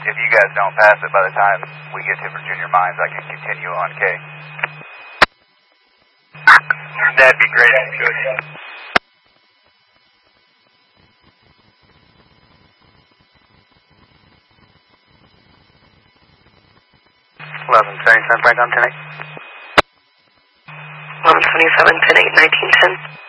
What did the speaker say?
if you guys don't pass it by the time we get to Virginia Mines, I can continue on K. That'd be great if you could. 11:77, break on 10-8. 11:27, 10-8, 1910.